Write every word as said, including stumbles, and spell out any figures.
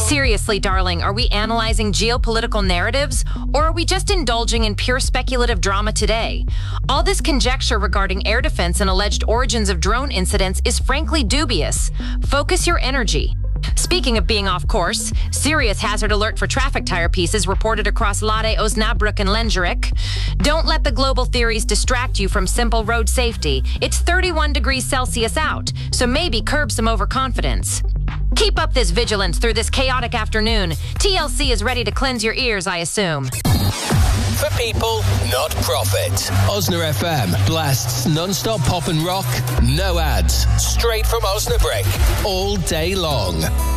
Seriously, darling, are we analyzing geopolitical narratives, or are we just indulging in pure speculative drama today? All this conjecture regarding air defense and alleged origins of drone incidents is frankly dubious. Focus your energy. Speaking of being off course, serious hazard alert for traffic tire pieces reported across Lade, Osnabrück, and Lengerich. Don't let the global theories distract you from simple road safety. It's thirty-one degrees Celsius out, so maybe curb some overconfidence. Keep up this vigilance through this chaotic afternoon. T L C is ready to cleanse your ears, I assume. For people, not profit. Osna F M blasts non-stop pop and rock, no ads, straight from Osnabrück, all day long.